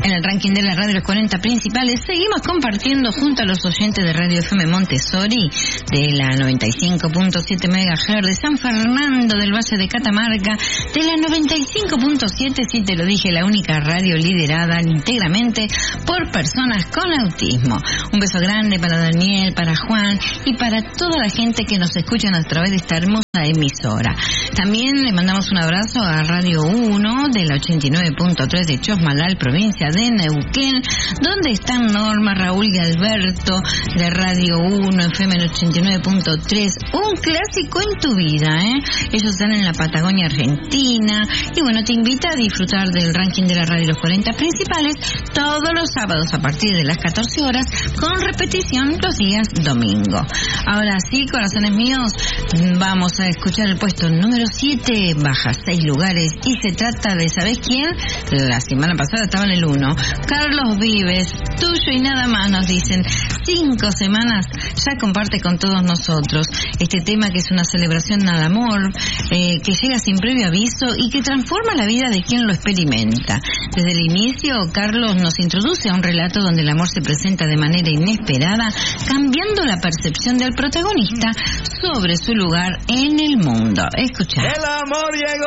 En el ranking de la radio Los 40 Principales seguimos compartiendo junto a los oyentes de Radio FM Montessori de la 95.7 MHz de San Fernando del Valle de Catamarca, de la 95.7, si te lo dije, la única radio liderada íntegramente por personas con autismo. Un beso grande para Daniel, para Juan y para toda la gente que nos escuchan a través de esta hermosa emisora. También le mandamos un abrazo a Radio 1 de la 89.3 de Chosmalal, provincia de Neuquén, donde están Norma, Raúl y Alberto de Radio 1 FM 89.3, un clásico en tu vida, Ellos están en la Patagonia Argentina y bueno, te invita a disfrutar del ranking de la radio Los 40 Principales todos los sábados a partir de las 14 horas, con repetición los días domingo. Ahora sí, corazones míos, vamos a escuchar el puesto número 7, baja 6 lugares y se trata de, ¿sabés quién? La semana pasada estaba en el 1. Carlos Vives, tuyo y nada más, nos dicen. 5 semanas ya comparte con todos nosotros este tema que es una celebración al amor, que llega sin previo aviso y que transforma la vida de quien lo experimenta. Desde el inicio, Carlos nos introduce a un relato donde el amor se presenta de manera inesperada, cambiando la percepción del protagonista sobre su lugar en el mundo. Escuchá. El amor llegó.